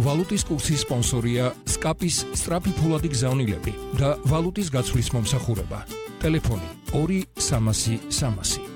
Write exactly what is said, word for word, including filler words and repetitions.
ვალუტის კურსის სპონსორია სკაპის სწრაფი ფულადი გზავნილები და ვალუტის გაცვლის მომსახურება. ტელეფონი ორი სამასი სამასი.